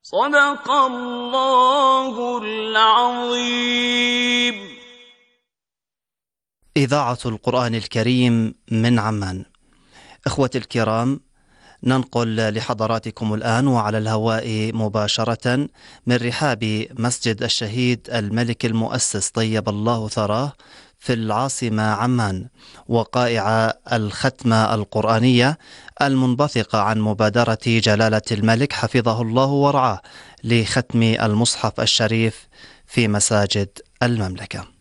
صدق الله العظيم. إذاعة القرآن الكريم من عمان. إخوتي الكرام، ننقل لحضراتكم الآن وعلى الهواء مباشرة من رحاب مسجد الشهيد الملك المؤسس طيب الله ثراه في العاصمة عمان، وقائع الختمة القرآنية المنبثقة عن مبادرة جلالة الملك حفظه الله ورعاه لختم المصحف الشريف في مساجد المملكة.